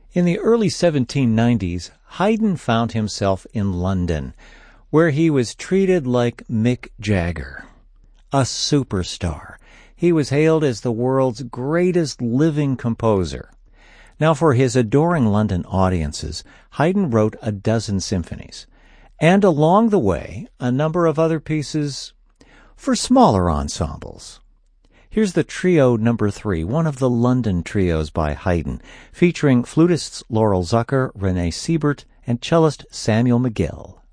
In the early 1790s, Haydn found himself in London, where he was treated like Mick Jagger, a superstar. He was hailed as the world's greatest living composer. Now, for his adoring London audiences, Haydn wrote a dozen symphonies, and along the way, a number of other pieces for smaller ensembles. Here's the Trio No. 3, one of the London trios by Haydn, featuring flutists Laurel Zucker, René Siebert, and cellist Samuel McGill.